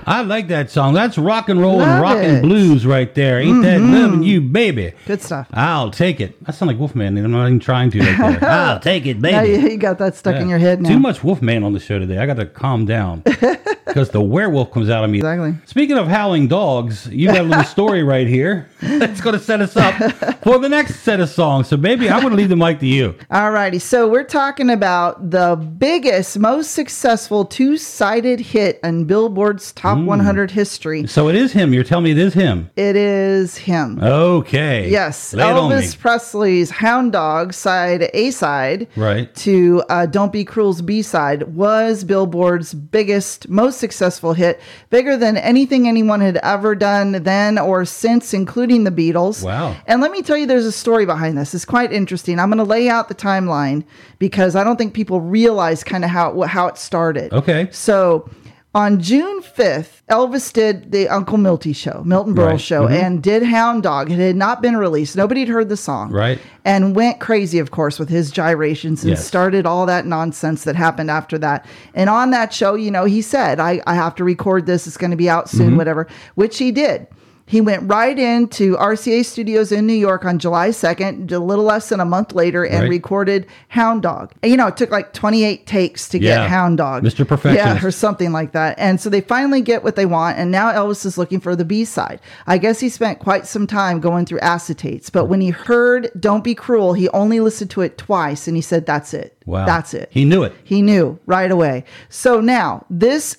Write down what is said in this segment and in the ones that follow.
I like that song. That's rock and roll Love and rock and it. blues right there. Ain't that loving you, baby? Good stuff. I'll take it. I sound like Wolfman, and I'm not even trying to right there. I'll take it, Now baby. you got that stuck Yeah. in your head now. Too much Wolfman on the show today. I got to calm down because the werewolf comes out of me. Exactly. Speaking of howling dogs, you got a little story right here that's going to set us up for the next set of songs. So, baby, I'm going to leave the mic to you. All righty. So we're talking about the biggest, most successful two-sided hit in Billboard's Top 100 history. So it is him. You're telling me it is him. It is him. Okay. Yes. Lay it on me. Elvis Presley's Hound Dog side A-side Right. to Don't Be Cruel's B-side was Billboard's biggest, most successful hit, bigger than anything anyone had ever done then or since, including the Beatles. Wow. And let me tell you, there's a story behind this. It's quite interesting. I'm going to lay out the timeline because I don't think people realize kind of how it started. Okay. So on June 5th, Elvis did the Uncle Milty show, Milton Berle Right. show, and did Hound Dog. It had not been released. Nobody had heard the song. Right. And went crazy, of course, with his gyrations and Yes. started all that nonsense that happened after that. And on that show, he said, I have to record this. It's going to be out soon, whatever, which he did. He went right into RCA Studios in New York on July 2nd, a little less than a month later, and Right. recorded Hound Dog. And, it took like 28 takes to Yeah. get Hound Dog. Mr. Perfectionist. Yeah, or something like that. And so they finally get what they want, and now Elvis is looking for the B-side. I guess he spent quite some time going through acetates, but when he heard Don't Be Cruel, he only listened to it twice, and he said, that's it. Wow. That's it. He knew it. He knew right away. So now, this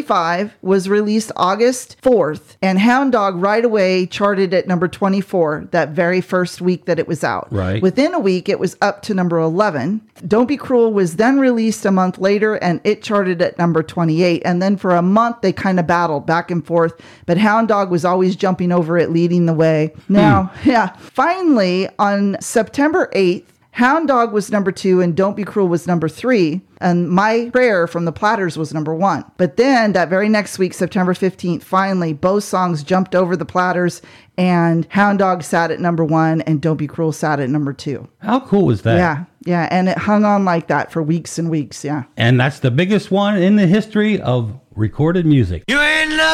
45 was released August 4th, and Hound Dog right away charted at number 24 that very first week that it was out. Right. Within a week, it was up to number 11. Don't Be Cruel was then released a month later, and it charted at number 28. And then for a month, they kind of battled back and forth, but Hound Dog was always jumping over it, leading the way. Now, finally, on September 8th, Hound Dog was number 2 and Don't Be Cruel was number 3. And My Prayer from the Platters was number 1. But then that very next week, September 15th, finally, both songs jumped over the Platters and Hound Dog sat at number 1 and Don't Be Cruel sat at number 2. How cool was that? Yeah. And it hung on like that for weeks and weeks. Yeah. And that's the biggest one in the history of recorded music. You ain't nothing